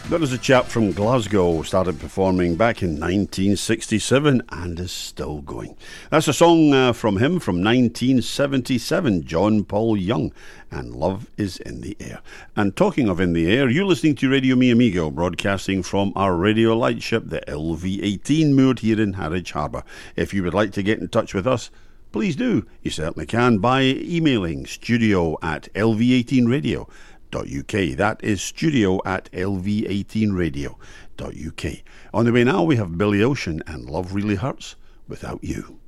That was a chap from Glasgow, started performing back in 1967 and is still going. That's a song from him from 1977, John Paul Young, and Love is in the Air. And talking of in the air, you're listening to Radio Mi Amigo, broadcasting from our radio lightship, the LV-18, moored here in Harwich Harbour. If you would like to get in touch with us, please do. You certainly can by emailing studio@lv18radio.com. That is studio@lv18radio.uk. On the way now, we have Billy Ocean and Love Really Hurts Without You.